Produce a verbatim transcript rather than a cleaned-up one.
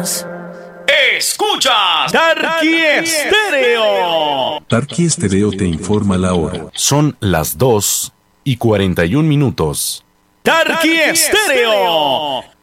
más. Escuchas Tarqui Estéreo. Tarqui Estéreo te informa la hora. Son las dos y cuarenta y un minutos. Tarqui Estéreo.